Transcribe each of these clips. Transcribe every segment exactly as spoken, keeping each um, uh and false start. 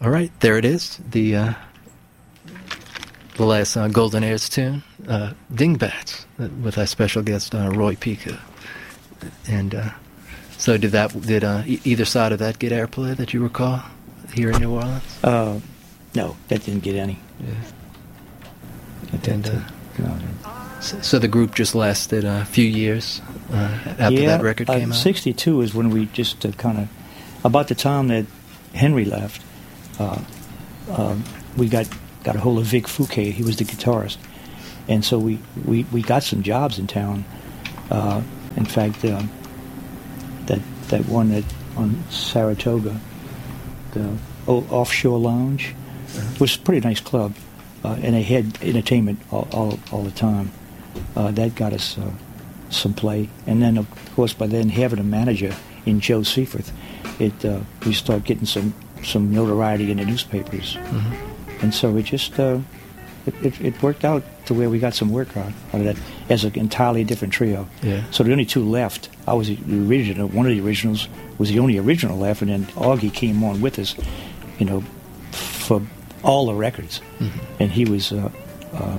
All right, there it is. The uh, the last uh, Golden Airs tune, uh, Dingbats, with our special guest uh, Roy Pica. And uh, so, did that? Did uh, e- either side of that get airplay that you recall here in New Orleans? Uh, no, that didn't get any. Yeah. That, And, uh, no, so, so the group just lasted a few years uh, after yeah, that record uh, came out. sixty-two is when we just uh, kind of, about the time that Henry left, uh, uh, we got. got a hold of Vic Fouquet. He was the guitarist. And so we, we, we got some jobs in town. Uh, in fact, uh, that that one that on Saratoga, the old Offshore Lounge, uh-huh. was a pretty nice club. Uh, and they had entertainment all, all, all the time. Uh, that got us uh, some play. And then, of course, by then, having a manager in Joe Seaforth, it uh, we started getting some, some notoriety in the newspapers. Mm-hmm. And so it just uh, it, it, it worked out to where we got some work out, out of that as an entirely different trio. Yeah. So the only two left. I was the original. One of the originals was the only original left, and then Augie came on with us, you know, for all the records. Mm-hmm. And he was uh, uh,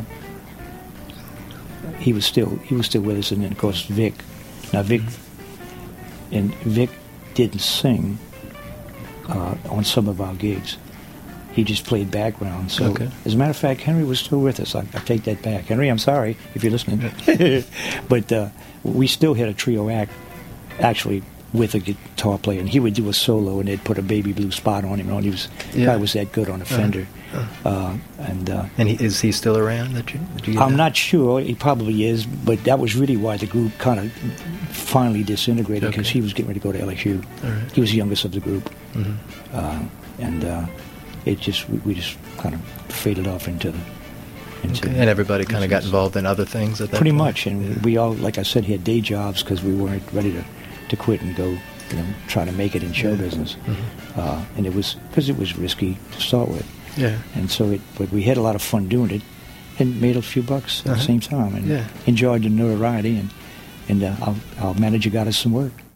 he was still he was still with us. And then of course Vic. Now Vic mm-hmm. and Vic didn't sing uh, on some of our gigs. He just played background. So, okay. As a matter of fact, Henry was still with us. I, I take that back. Henry, I'm sorry if you're listening. But uh, we still had a trio act, actually, with a guitar player. And he would do a solo, and they'd put a baby blue spot on him. And he was, yeah. guy was that good on a Fender. Uh-huh. Uh, and uh, and he, is he still around? That you, that you I'm know? not sure. He probably is. But that was really why the group kind of finally disintegrated, because okay. he was getting ready to go to L S U. All right. He was the youngest of the group. Mm-hmm. Uh, and... Uh, It just we, we just kind of faded off into the. Into okay. And everybody kind of got involved in other things at that Pretty point? much, and yeah. we all, like I said, had day jobs because we weren't ready to, to quit and go, you know, try to make it in show yeah. business. Mm-hmm. Uh, and it was because it was risky to start with. Yeah. And so it, but we had a lot of fun doing it, and made a few bucks at uh-huh. the same time, and yeah. enjoyed the notoriety, and and uh, our, our manager got us some work.